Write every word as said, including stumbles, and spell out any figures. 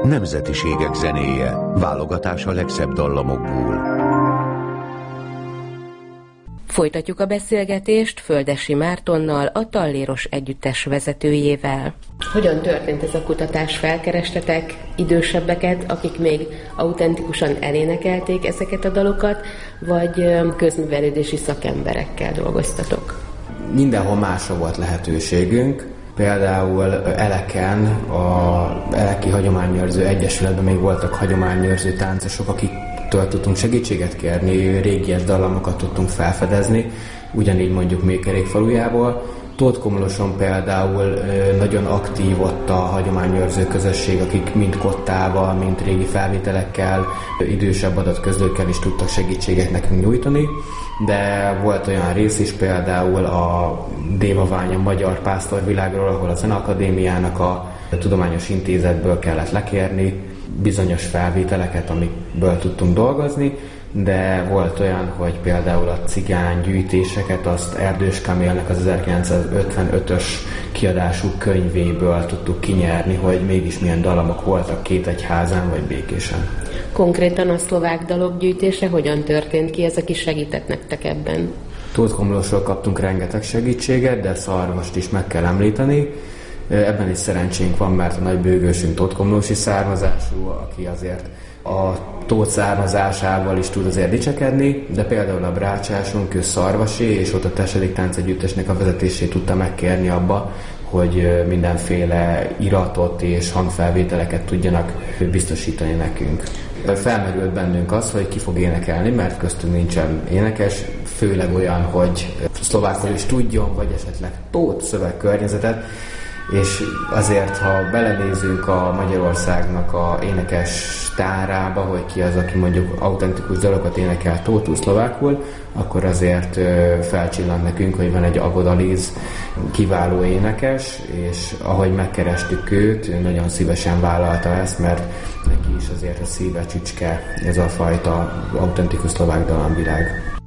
Nemzetiségek zenéje. Válogatás a legszebb dallamokból. Folytatjuk a beszélgetést Földessy Mártonnal, a Talléros Együttes vezetőjével. Hogyan történt ez a kutatás? Felkerestetek idősebbeket, akik még autentikusan elénekelték ezeket a dalokat, vagy közművelődési szakemberekkel dolgoztatok? Mindenhol másra volt lehetőségünk. Például Eleken, a Eleki Hagyományőrző Egyesületben még voltak hagyományőrző táncosok, akiktől tudtunk segítséget kérni, régies dallamokat tudtunk felfedezni, ugyanígy mondjuk Mékerékfalujából. Tótkomloson például nagyon aktív ott a hagyományőrző közösség, akik mind kottával, mind régi felvételekkel, idősebb adatközlőkkel is tudtak segítséget nekünk nyújtani, de volt olyan rész is például a Dévaványa Magyar Pásztorvilágról, ahol a Zeneakadémiának a Tudományos Intézetből kellett lekérni bizonyos felvételeket, amikből tudtunk dolgozni, de volt olyan, hogy például a cigány gyűjtéseket azt Erdős Kamélnek az ezerkilencszázötvenötös kiadású könyvéből tudtuk kinyerni, hogy mégis milyen dallamok voltak Kétegyházán vagy Békésen. Konkrétan a szlovák dalok gyűjtése hogyan történt ki, ez aki segített nektek ebben? Tótkomlósról kaptunk rengeteg segítséget, de Szarvast is meg kell említeni. Ebben is szerencsénk van, mert a nagybőgősünk tótkomlósi származású, aki azért a Tóth származásával is tud azért dicsekedni, de például a brácsásunk, ő szarvasi, és ott a Tesedik Táncegyüttesnek a vezetését tudta megkérni abba, hogy mindenféle iratot és hangfelvételeket tudjanak biztosítani nekünk. Felmerült bennünk az, hogy ki fog énekelni, mert köztünk nincsen énekes, főleg olyan, hogy szlovákul is tudjon, vagy esetleg tót szövegkörnyezetet, és azért, ha belenézünk a Magyarországnak a énekes tárába, hogy ki az, aki mondjuk autentikus dalokat énekel tótul szlovákul, akkor azért felcsillant nekünk, hogy van egy Agodaliz kiváló énekes, és ahogy megkerestük őt, ő nagyon szívesen vállalta ezt, mert neki is azért a szíve csücske ez a fajta autentikus szlovák dallamvilág.